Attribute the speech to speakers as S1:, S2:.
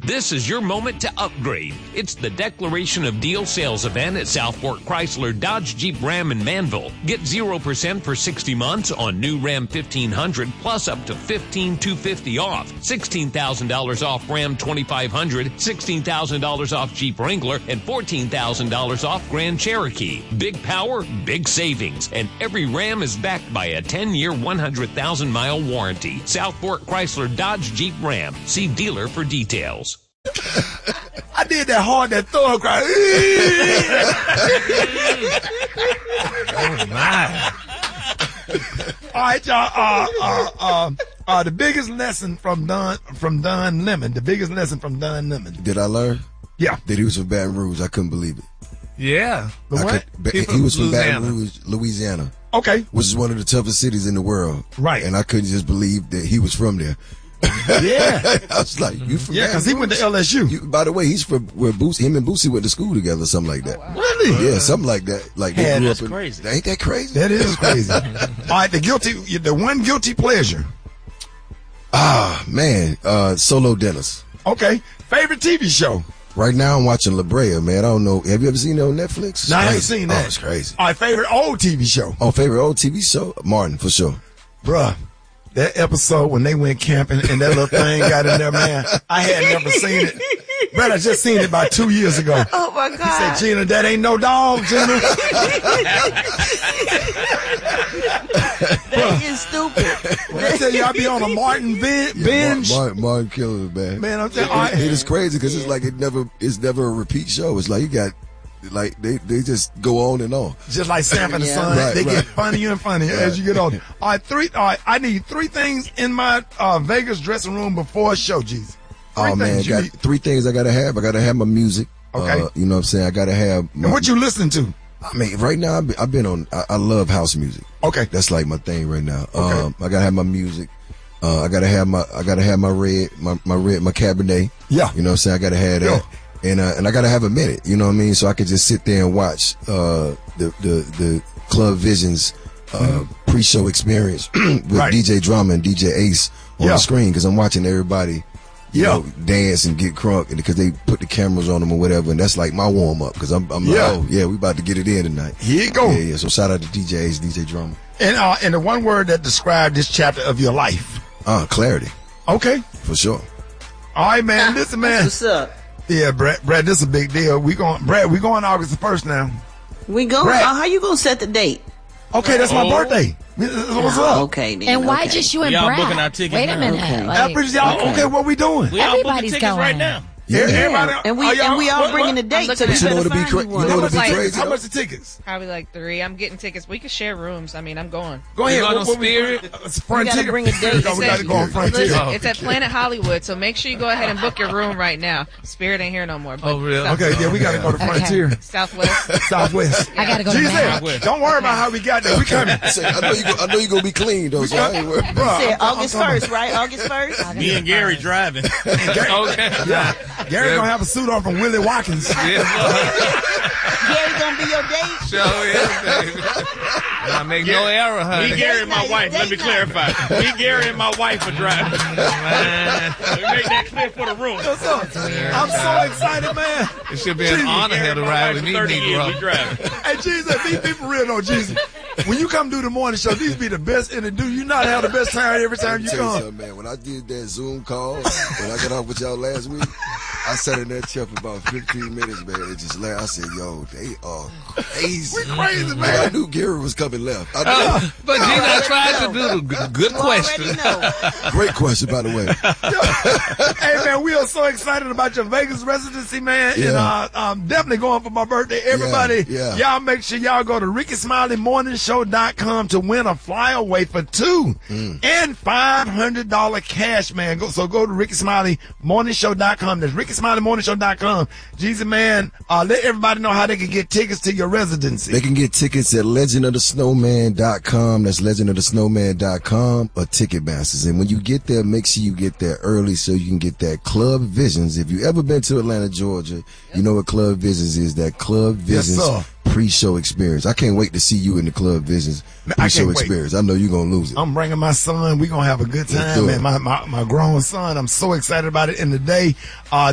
S1: This is your moment to upgrade. It's the Declaration of Deal sales event at Southport Chrysler Dodge Jeep Ram in Manville. Get 0% for 60 months on new Ram 1500 plus up to $15,250 off. $16,000 off Ram 2500, $16,000 off Jeep Wrangler, and $14,000 off Grand Cherokee. Big power, big savings, and every Ram is backed by a 10-year, 100,000-mile warranty. Southport Chrysler Dodge Jeep Ram. See dealer for details.
S2: I did that hard, that thug cry. Oh my! All right, y'all. The biggest lesson from Don Lemon. The biggest lesson from Don Lemon.
S3: Did I learn?
S2: Yeah.
S3: That he was from Baton Rouge. I couldn't believe it.
S4: Yeah.
S3: He was from Baton Rouge, Louisiana.
S2: Okay.
S3: Which is one of the toughest cities in the world.
S2: Right.
S3: And I couldn't just believe that he was from there.
S2: Yeah.
S3: I was like, you from
S2: Yeah, because he went to LSU.
S3: By the way, he's from where him and Boosie went to school together or something like that.
S2: Oh, wow. Really?
S3: Yeah, something like that. Like they grew up
S5: that's crazy.
S3: Ain't that crazy?
S2: That is crazy. All right, the one guilty pleasure.
S3: Man, Solo Dennis.
S2: Okay. Favorite TV show?
S3: Right now I'm watching La Brea, man. I don't know. Have you ever seen it on Netflix? It's
S2: No, I haven't
S3: crazy.
S2: seen that.
S3: Oh, it's crazy.
S2: All right, favorite old TV show?
S3: Oh, favorite old TV show? Martin, for sure.
S2: Bruh, that episode when they went camping and that little thing got in there, man, I had never seen it. But I just seen it about 2 years ago.
S6: Oh, my God.
S2: He said, Gina, that ain't no dog, Gina.
S6: That is stupid.
S2: When I tell you I be on a Martin binge.
S3: Martin Killer, man.
S2: Man, I'm telling you.
S3: It is crazy because it's like it's never a repeat show. It's like you got, like they just go on and on.
S2: Just like Sam and the Sun,
S3: Right,
S2: they
S3: right.
S2: get funnier and funnier as you get older. All right, I need 3 things in my Vegas dressing room before a show, Jesus.
S3: Oh man, got 3 things I gotta have. I gotta have my music.
S2: Okay.
S3: You know what I'm saying? I gotta have
S2: And what you listening to?
S3: I mean, right now I've been on. I love house music.
S2: Okay.
S3: That's like my thing right now.
S2: Okay.
S3: I gotta have my music. I gotta have my Cabernet.
S2: Yeah.
S3: You know what I'm saying? I gotta have that. And I gotta have a minute. You know what I mean? So I could just sit there and watch the Club Visions pre-show experience with
S2: Right.
S3: DJ Drama and DJ Ace on the screen because I'm watching everybody. You know, dance and get crunk because they put the cameras on them or whatever, and that's like my warm up because I'm like, oh yeah, we about to get it in tonight.
S2: Here you go.
S3: Yeah. So shout out to DJ Ace, DJ Drama.
S2: And the one word that described this chapter of your life.
S3: Clarity.
S2: Okay.
S3: For sure.
S2: All right, man. Listen, man.
S6: What's up?
S2: Yeah, Brad, this is a big deal. We going August the 1st now.
S6: We go.
S2: Brad.
S6: How you gonna set the date?
S2: Okay, that's my birthday. What's up?
S6: Okay, then.
S7: And why just you and
S5: We all
S7: Brad?
S5: booking our tickets
S7: Wait a
S5: now.
S7: minute.
S6: Okay.
S7: Like,
S2: Okay, what we doing?
S5: We all booking
S7: Everybody's
S5: tickets right
S7: going.
S5: now.
S3: Yeah.
S2: Everybody,
S6: And we all bringing the date, so
S7: looking
S6: you
S7: at
S3: You know
S6: better
S3: what'd be
S6: find me one.
S3: You know what'd be
S7: Like,
S3: crazy?
S2: How
S3: though?
S2: much the tickets?
S7: Probably like 3. I'm getting tickets. We could share rooms. I mean, I'm going.
S2: Go ahead.
S4: You going on
S2: What we-
S4: Spirit?
S2: Frontier.
S6: We gotta bring a date.
S2: We gotta go on Frontier.
S7: Listen,
S4: Oh,
S7: it's at Planet Hollywood, so make sure you go ahead and book your room right now. Spirit ain't here no more. But
S4: Oh, really?
S2: Okay, yeah, we gotta go to Frontier.
S7: Southwest.
S2: Southwest.
S7: I gotta go to
S2: Jesus,
S7: Maryland.
S2: don't worry about how we got there. We coming.
S3: Say, I know you gonna be clean though, so I ain't worried.
S2: Bruh,
S6: Said
S2: I'm
S6: August
S2: coming.
S6: 1st, right? August 1st?
S5: Me and Gary driving.
S4: Okay.
S2: Yeah. Gary gonna have a suit on from Willie Watkins.
S4: Yeah.
S6: Gary gonna be your date?
S4: Show is, baby. I make no error, honey.
S5: Me, Gary, and my
S6: night,
S5: wife. Let
S6: date
S5: me
S6: night.
S5: clarify. Me, Gary, and my wife are driving.
S4: Man,
S5: We make that clear for the room.
S2: I'm so excited, man.
S4: it should be an honor here to ride with me,
S5: 30 years, we
S4: Negro.
S5: driving.
S2: Hey, Jesus, be for real, no, Jesus. When you come do the morning show, these be the best in the do. You not have the best time every time you
S3: Tell you
S2: come.
S3: something, man. When I did that Zoom call, when I got off with y'all last week, I sat in that chair for about 15 minutes, man. It just laughed. I said, yo, they are crazy.
S2: We crazy,
S3: I
S2: man.
S3: knew Gary was coming left. I knew.
S4: But Gina, I tried to do the good
S6: You
S4: question.
S6: already know.
S3: Great question, by the way.
S2: Hey, man, we are so excited about your Vegas residency, man.
S3: Yeah.
S2: And I'm definitely going for my birthday. Everybody,
S3: Yeah.
S2: y'all make sure y'all go to RickySmileyMorningShow.com to win a flyaway for 2 and $500 cash, man. Go to RickySmileyMorningShow.com. That's RickySmileyMorningShow.com. Jesus, man, let everybody know how they can get tickets to your residency.
S3: They can get tickets at legendofthesnowman.com. That's legendofthesnowman.com or Ticketmasters. And when you get there, make sure you get there early so you can get that Club Visions. If you ever been to Atlanta, Georgia, you know what Club Visions is. That Club Visions
S2: sir.
S3: pre-show experience. I can't wait to see you in the Club Visions
S2: I
S3: pre-show
S2: can't wait.
S3: experience. I know you're going to lose it.
S2: I'm bringing my son. We're going to have a good
S3: Let's
S2: time,
S3: do it.
S2: man. My grown son. I'm so excited about it. And today,